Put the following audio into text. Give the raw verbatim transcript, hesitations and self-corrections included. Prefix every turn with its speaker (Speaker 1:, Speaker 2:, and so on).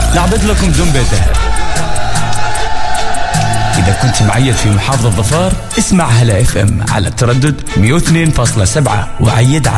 Speaker 1: نعبد لكم دنبيته. إذا كنت معيد في محافظة ظفار اسمع هلا اف ام على التردد مئة واثنين فاصلة سبعة وعيد على